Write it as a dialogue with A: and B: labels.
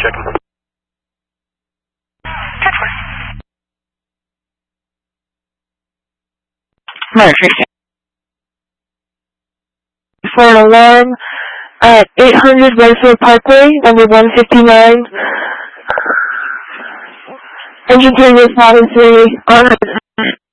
A: checking.
B: For an alarm at 800 Redfield Parkway, number 159. Engine 3 is 5 and 3 on